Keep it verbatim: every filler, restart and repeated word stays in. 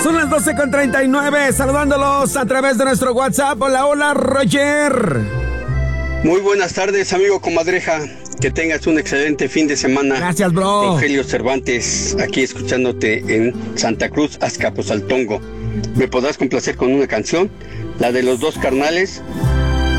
Son las doce con treinta y nueve, saludándolos a través de nuestro WhatsApp. Hola, hola, Roger. Muy buenas tardes, amigo comadreja. Que tengas un excelente fin de semana. Gracias, bro. Rogelio Cervantes, aquí escuchándote en Santa Cruz, Azcapotzaltongo. ¿Me podrás complacer con una canción? La de los dos carnales,